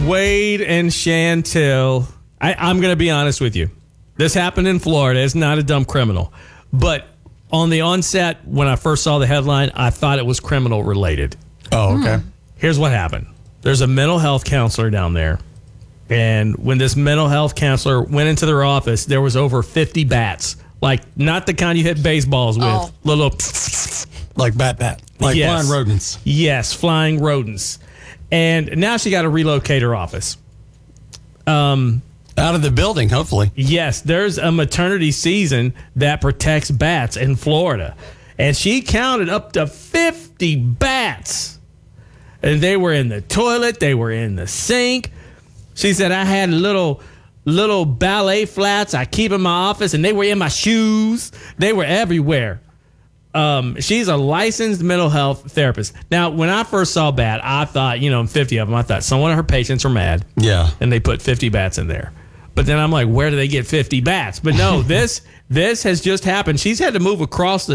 Wade and Chantel, I'm going to be honest with you. This happened in Florida. It's not a dumb criminal. But on the onset, when I first saw the headline, I thought it was criminal related. Oh, okay. Here's what happened. There's a mental health counselor down there. And when this mental health counselor went into their office, there was over 50 bats. Like, not the kind you hit baseballs with. Oh. Little... Like bat. Like Yes. flying rodents. Yes, flying rodents. And now she got to relocate her office. Out of the building, hopefully. Yes, there's a maternity season that protects bats in Florida. And she counted up to 50 bats. And they were in the toilet. They were in the sink. She said, I had little ballet flats I keep in my office, and they were in my shoes. They were everywhere. She's a licensed mental health therapist. Now, when I first saw bat, I thought, 50 of them, I thought some of her patients are mad. Yeah. And they put 50 bats in there. But then I'm like, where do they get 50 bats? But no, this has just happened. She's had to move across the